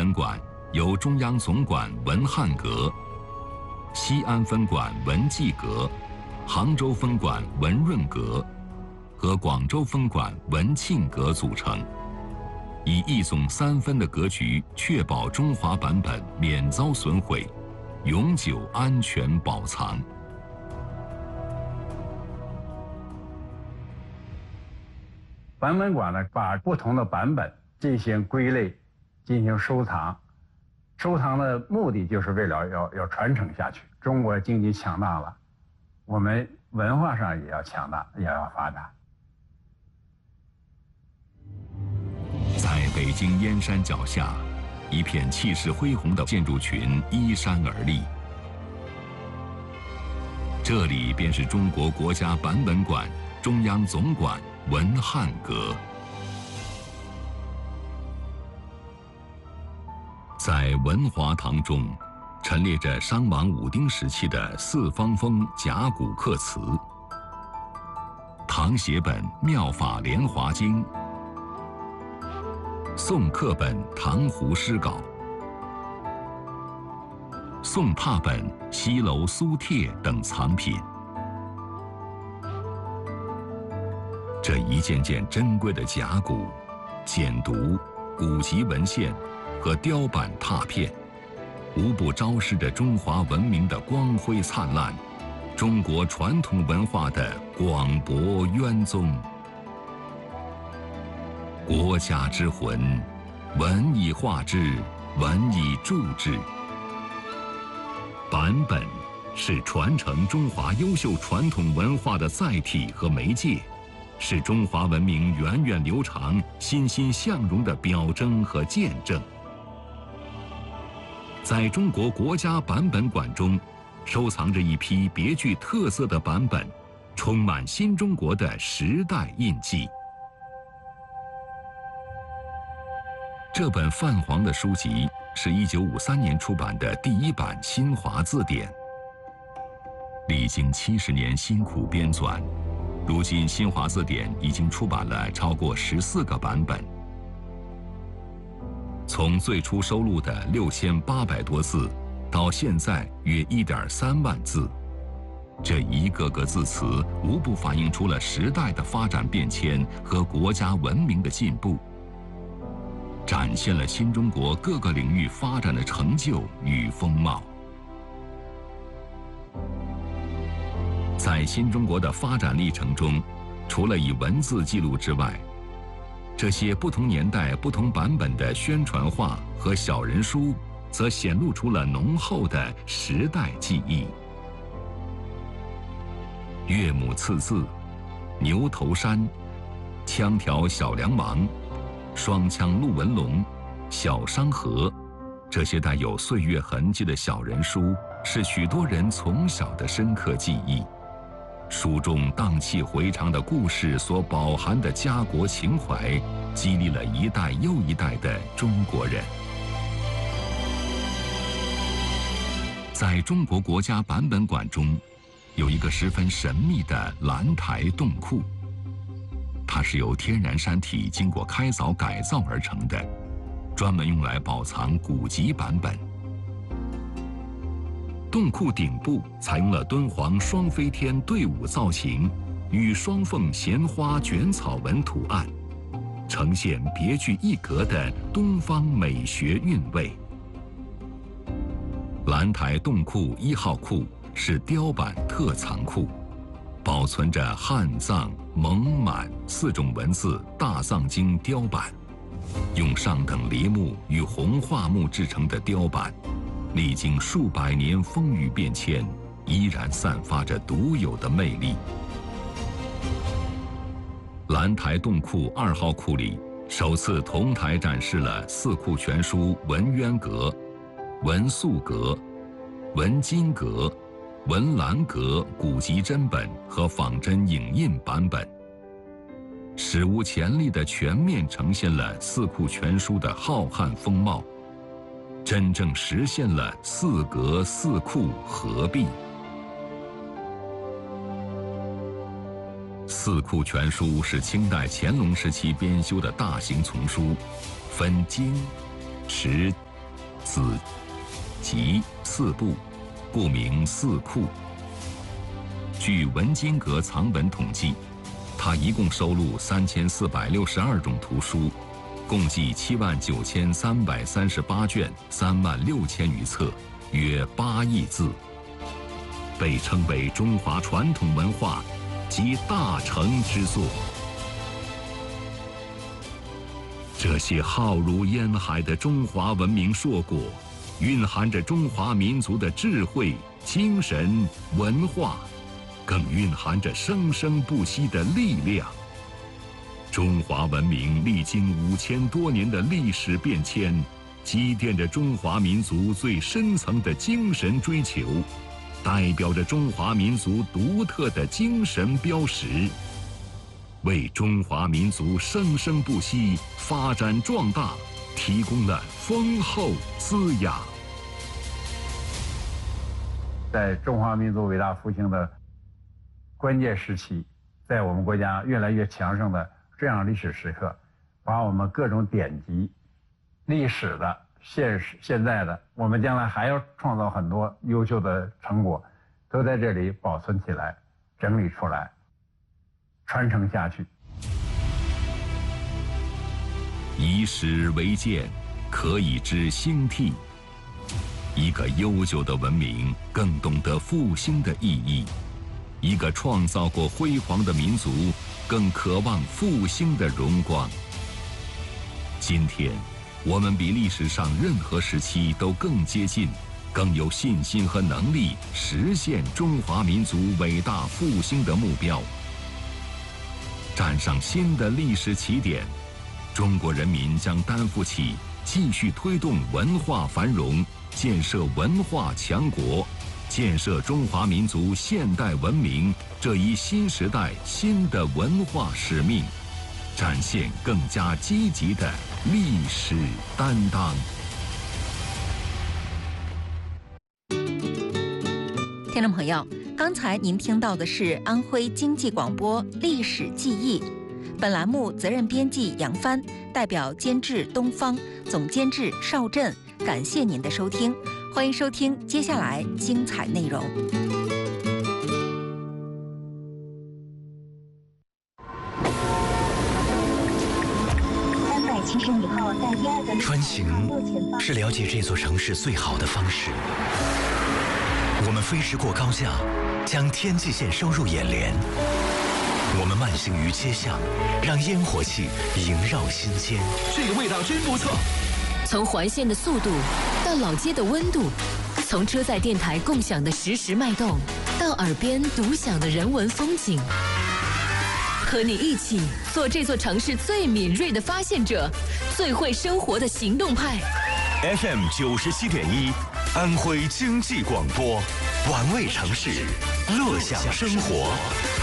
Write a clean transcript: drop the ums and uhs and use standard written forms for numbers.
本馆由中央总馆文汉阁、西安分馆文纪阁、杭州分馆文润阁和广州分馆文庆阁组成，以一总三分的格局，确保中华版本免遭损毁，永久安全保藏。 版本馆呢，把不同的版本进行归类，进行收藏。收藏的目的就是为了要传承下去。中国经济强大了，我们文化上也要强大，也要发展。 在北京燕山脚下，一片气势恢宏的建筑群依山而立。这里便是中国国家版本馆中央总馆文汉阁。在文华堂中，陈列着商王武丁时期的四方风甲骨刻辞、唐写本《妙法莲华经》、宋刻本《唐胡诗稿》、宋拓本《西楼苏帖》等藏品。这一件件珍贵的甲骨、简牍、古籍文献和雕版拓片，无不昭示着中华文明的光辉灿烂，中国传统文化的广博渊宗。国家之魂，文以化之，文以铸之。版本是传承中华优秀传统文化的载体和媒介，是中华文明源远流长、欣欣向荣的表征和见证。在中国国家版本馆中，收藏着一批别具特色的版本，充满新中国的时代印记。这本泛黄的书籍是1953年出版的第一版新华字典，历经70年辛苦编纂，如今新华字典已经出版了超过14个版本。从最初收录的6800多字，到现在约1.3万字，这一个个字词无不反映出了时代的发展变迁和国家文明的进步，展现了新中国各个领域发展的成就与风貌。在新中国的发展历程中，除了以文字记录之外，这些不同年代、不同版本的宣传画和小人书，则显露出了浓厚的时代记忆。岳母刺字、牛头山、枪条小梁王、双枪陆文龙、小商河，这些带有岁月痕迹的小人书，是许多人从小的深刻记忆。书中荡气回肠的故事所饱含的家国情怀，激励了一代又一代的中国人。在中国国家版本馆中，有一个十分神秘的兰台洞库，它是由天然山体经过开凿改造而成的，专门用来保藏古籍版本。洞库顶部采用了敦煌双飞天队伍造型与双凤衔花卷草纹图案，呈现别具一格的东方美学韵味。兰台洞库1号库是雕版特藏库，保存着汉藏、蒙、满4种文字大藏经雕版，用上等梨木与红桦木制成的雕版，历经数百年风雨变迁，依然散发着独有的魅力。兰台洞库2号库里，首次同台展示了《四库全书》文渊阁、文肃阁、文金阁、文澜阁古籍真本和仿真影印版本，史无前例地全面呈现了《四库全书》的浩瀚风貌，真正实现了4阁4库合璧。《四库全书》是清代乾隆时期编修的大型丛书，分经、史、 字，即四部，故名四库。据文津阁藏本统计，他一共收录3462种图书，共计79338卷，36000余册，约8亿字，被称为中华传统文化集大成之作。这些浩如烟海的中华文明硕果，蕴含着中华民族的智慧、精神、文化，更蕴含着生生不息的力量。中华文明历经5000多年的历史变迁，积淀着中华民族最深层的精神追求，代表着中华民族独特的精神标识，为中华民族生生不息、发展壮大提供了丰厚滋养。 在中华民族伟大复兴的关键时期，在我们国家越来越强盛的这样历史时刻，把我们各种典籍、历史的、现在的，我们将来还要创造很多优秀的成果，都在这里保存起来、整理出来、传承下去。 以史为鉴，可以知兴替。一个悠久的文明更懂得复兴的意义，一个创造过辉煌的民族更渴望复兴的荣光。今天，我们比历史上任何时期都更接近，更有信心和能力实现中华民族伟大复兴的目标。站上新的历史起点，中国人民将担负起继续推动文化繁荣、建设文化强国、建设中华民族现代文明这一新时代新的文化使命，展现更加积极的历史担当。 听众朋友，刚才您听到的是安徽经济广播《历史记忆》，本栏目责任编辑杨帆，代表监制东方，总监制邵振，感谢您的收听，欢迎收听接下来精彩内容。 穿行是了解这座城市最好的方式。我们飞驰过高架，将天际线收入眼帘。我们慢行于街巷，让烟火气萦绕心间。 这个味道真不错。 从环线的速度到老街的温度，从车载电台共享的实时脉动，到耳边独享的人文风景。和你一起做这座城市最敏锐的发现者，最会生活的行动派。 FM 97.1，安徽经济广播，玩味城市，乐享生活。